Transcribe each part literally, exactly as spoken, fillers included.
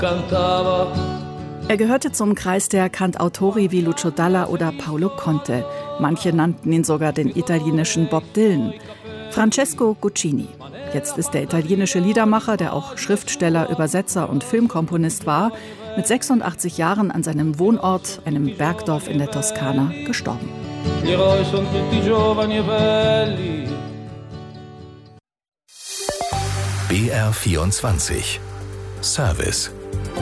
Er gehörte zum Kreis der Cantautori wie Lucio Dalla oder Paolo Conte. Manche nannten ihn sogar den italienischen Bob Dylan. Francesco Guccini. Jetzt ist der italienische Liedermacher, der auch Schriftsteller, Übersetzer und Filmkomponist war, mit sechsundachtzig Jahren an seinem Wohnort, einem Bergdorf in der Toskana, gestorben. B R vierundzwanzig Service.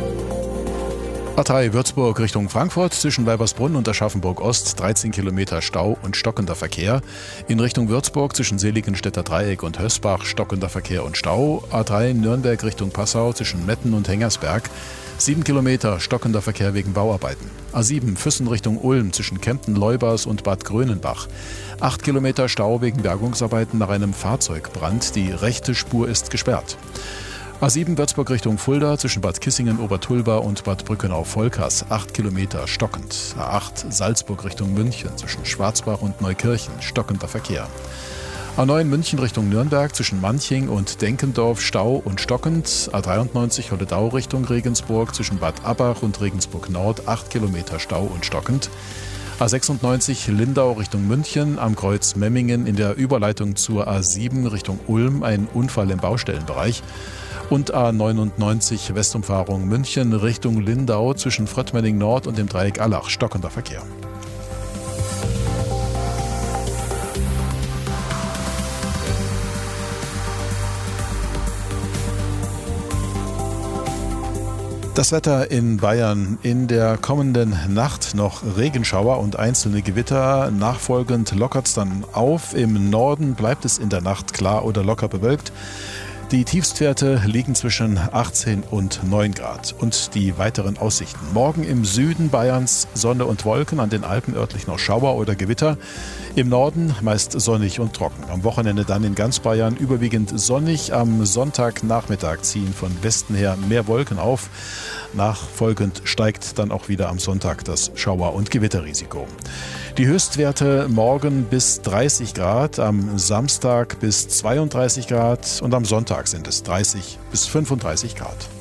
A drei Würzburg Richtung Frankfurt zwischen Weibersbrunn und Aschaffenburg-Ost dreizehn Kilometer Stau und stockender Verkehr. In Richtung Würzburg zwischen Seligenstädter Dreieck und Hösbach stockender Verkehr und Stau. A drei Nürnberg Richtung Passau zwischen Metten und Hengersberg sieben Kilometer stockender Verkehr wegen Bauarbeiten. A sieben Füssen Richtung Ulm zwischen Kempten-Leubers und Bad Grönenbach. acht Kilometer Stau wegen Bergungsarbeiten nach einem Fahrzeugbrand. Die rechte Spur ist gesperrt. A sieben Würzburg Richtung Fulda zwischen Bad Kissingen, Obertulba und Bad Brückenau-Volkers acht Kilometer stockend. A acht Salzburg Richtung München zwischen Schwarzbach und Neukirchen stockender Verkehr. A neun München Richtung Nürnberg zwischen Manching und Denkendorf Stau und stockend. A dreiundneunzig Holledau Richtung Regensburg zwischen Bad Abbach und Regensburg Nord acht Kilometer Stau und stockend. A sechsundneunzig Lindau Richtung München am Kreuz Memmingen in der Überleitung zur A sieben Richtung Ulm ein Unfall im Baustellenbereich. Und A neunundneunzig Westumfahrung München Richtung Lindau zwischen Fröttmenning Nord und dem Dreieck Allach stockender Verkehr. Das Wetter in Bayern: in der kommenden Nacht noch Regenschauer und einzelne Gewitter. Nachfolgend lockert es dann auf. Im Norden bleibt es in der Nacht klar oder locker bewölkt. Die Tiefstwerte liegen zwischen achtzehn und neun Grad. Und die weiteren Aussichten: morgen im Süden Bayerns Sonne und Wolken, an den Alpen örtlich noch Schauer oder Gewitter. Im Norden meist sonnig und trocken. Am Wochenende dann in ganz Bayern überwiegend sonnig. Am Sonntagnachmittag ziehen von Westen her mehr Wolken auf. Nachfolgend steigt dann auch wieder am Sonntag das Schauer- und Gewitterrisiko. Die Höchstwerte morgen bis dreißig Grad, am Samstag bis zweiunddreißig Grad und am Sonntag sind es dreißig bis fünfunddreißig Grad.